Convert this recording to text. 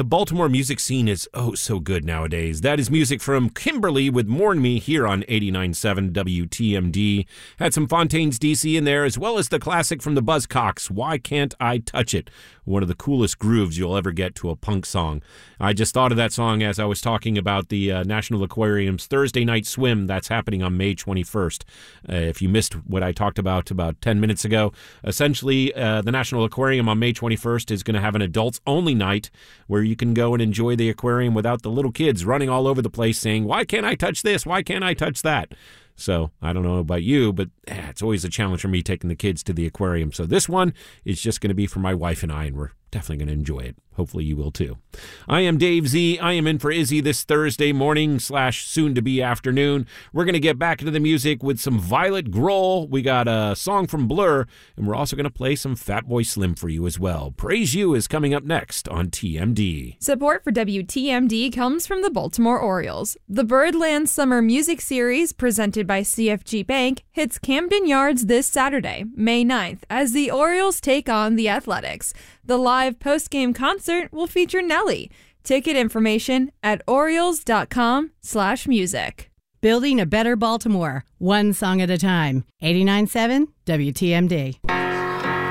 The Baltimore music scene is oh so good nowadays. That is music from Kimberly with Mourn Me here on 89.7 WTMD. Had some Fontaines DC in there, as well as the classic from the Buzzcocks, Why Can't I Touch It? One of the coolest grooves you'll ever get to a punk song. I just thought of that song as I was talking about the National Aquarium's Thursday night swim that's happening on May 21st. If you missed what I talked about 10 minutes ago, essentially the National Aquarium on May 21st is going to have an adults-only night where you can go and enjoy the aquarium without the little kids running all over the place saying, why can't I touch this? Why can't I touch that? So I don't know about you, but it's always a challenge for me taking the kids to the aquarium. So this one is just going to be for my wife and I, and we're definitely going to enjoy it. Hopefully you will too. I am Dave Z. I am in for Izzy this Thursday morning / soon-to-be afternoon. We're going to get back into the music with some Violet Grohl. We got a song from Blur, and we're also going to play some Fatboy Slim for you as well. Praise You is coming up next on TMD. Support for WTMD comes from the Baltimore Orioles. The Birdland Summer Music Series, presented by CFG Bank, hits Camden Yards this Saturday, May 9th, as the Orioles take on the Athletics. The live post-game concert will feature Nelly. Ticket information at Orioles.com/music. Building a better Baltimore, one song at a time. 89.7 WTMD.